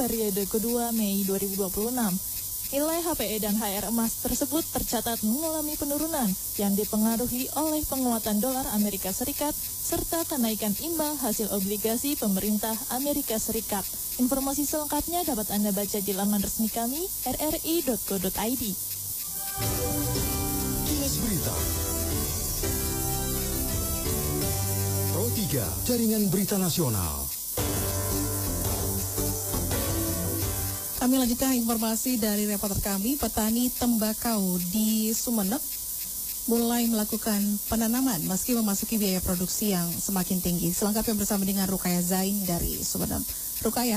periode kedua Mei 2026. Nilai HPE dan HR emas tersebut tercatat mengalami penurunan yang dipengaruhi oleh penguatan dolar Amerika Serikat serta kenaikan imbal hasil obligasi pemerintah Amerika Serikat. Informasi selengkapnya dapat Anda baca di laman resmi kami rri.co.id. Kilas Berita Pro 3, Jaringan Berita Nasional. Kami lanjutkan informasi dari reporter kami. Petani tembakau di Sumeneb mulai melakukan penanaman meski memasuki biaya produksi yang semakin tinggi. Selengkapnya bersama dengan Rukaya Zain dari Sumeneb. Rukaya.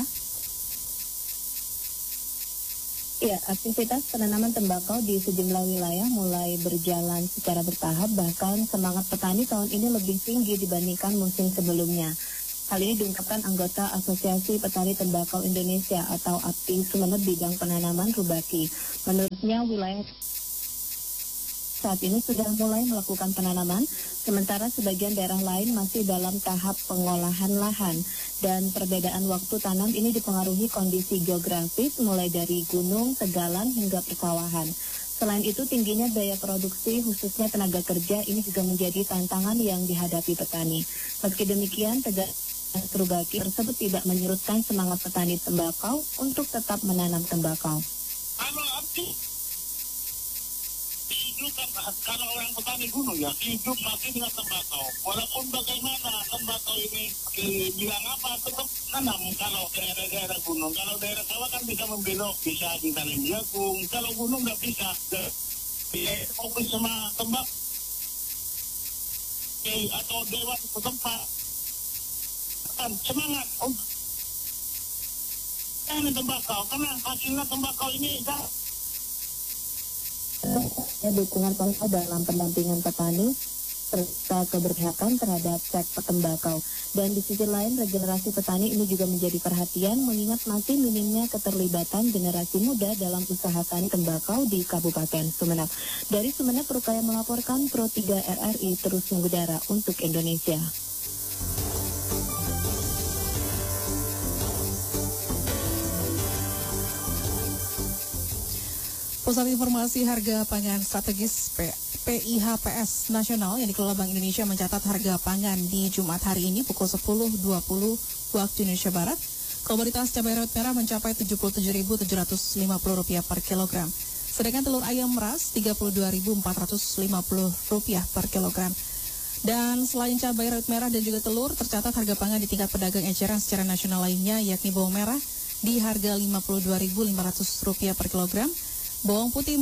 Ya, aktivitas penanaman tembakau di sejumlah wilayah mulai berjalan secara bertahap, bahkan semangat petani tahun ini lebih tinggi dibandingkan musim sebelumnya. Hal ini diungkapkan anggota Asosiasi Petani Tembakau Indonesia atau APTI Sumeneb bidang penanaman Rubaki. Menurutnya wilayah saat ini sudah mulai melakukan penanaman, sementara sebagian daerah lain masih dalam tahap pengolahan lahan. Dan perbedaan waktu tanam ini dipengaruhi kondisi geografis mulai dari gunung, tegalan, hingga persawahan. Selain itu, tingginya biaya produksi khususnya tenaga kerja ini juga menjadi tantangan yang dihadapi petani. Meski demikian, Rubaki tersebut tidak menyurutkan semangat petani tembakau untuk tetap menanam tembakau. Kalau orang petani gunung ya hidup mati dengan tembakau. Walaupun bagaimana tembakau ini bilang apa tetap tanam kalau daerah-daerah gunung. Kalau daerah sawah kan bisa membelok, bisa ditanam jagung. Kalau gunung nggak bisa. Fokus sama tembak atau dewan setempat semangat untuk tembakau karena hasilnya tembakau ini dukungan pemerintah dalam pendampingan petani serta keberpihakan terhadap sektor tembakau. Dan di sisi lain, regenerasi petani ini juga menjadi perhatian mengingat masih minimnya keterlibatan generasi muda dalam usaha tani tembakau di Kabupaten Sumeneb. Dari Sumeneb, Rukaya melaporkan Pro 3 RRI terus mengudara untuk Indonesia. Pusat Informasi Harga Pangan Strategis PIHPS Nasional yang dikelola Bank Indonesia mencatat harga pangan di Jumat hari ini pukul 10.20 waktu Indonesia Barat. Komoditas cabai rawit merah mencapai Rp77.750 per kilogram. Sedangkan telur ayam ras Rp32.450 per kilogram. Dan selain cabai rawit merah dan juga telur, tercatat harga pangan di tingkat pedagang eceran secara nasional lainnya yakni bawang merah di harga Rp52.500 per kilogram. Bawang putih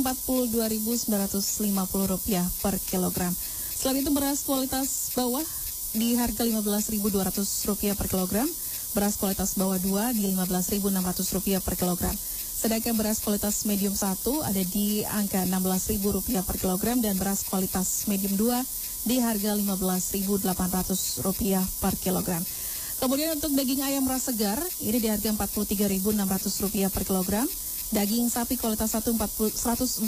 Rp42.950 per kilogram. Selain itu beras kualitas bawah di harga Rp15.200 per kilogram. Beras kualitas bawah 2 di Rp15.600 per kilogram. Sedangkan beras kualitas medium 1 ada di angka Rp16.000 per kilogram dan beras kualitas medium 2 di harga Rp15.800 per kilogram. Kemudian untuk daging ayam ras segar ini di harga Rp43.600 per kilogram. Daging sapi kualitas 1 Rp143.050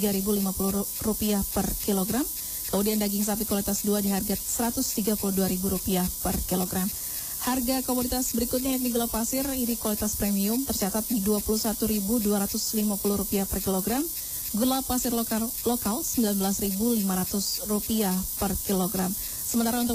per kilogram. Kemudian daging sapi kualitas 2 di harga Rp132.000 per kilogram. Harga komoditas berikutnya yakni gula pasir ini kualitas premium tercatat di Rp21.250 per kilogram. Gula pasir lokal Rp19.500 per kilogram. Sementara untuk